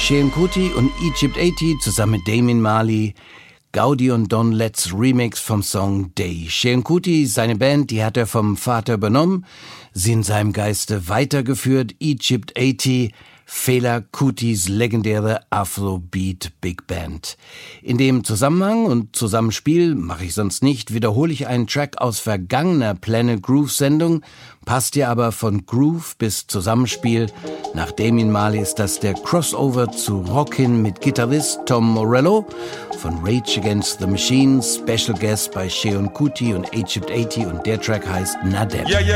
Seun Kuti und Egypt 80 zusammen mit Damian Marley. Gaudi und Don Letts Remix vom Song Day. Seun Kuti, seine Band, die hat er vom Vater übernommen, sie in seinem Geiste weitergeführt. Egypt 80, Fela Kutis legendäre Afrobeat Big Band. In dem Zusammenhang und Zusammenspiel, mache ich sonst nicht, wiederhole ich einen Track aus vergangener Planet Groove Sendung, passt ja aber von Groove bis Zusammenspiel. Nach Damian Marley ist das der Crossover zu Rockin' mit Gitarrist Tom Morello von Rage Against the Machine, Special Guest bei Seun Kuti und Egypt 80 und der Track heißt Nadeb.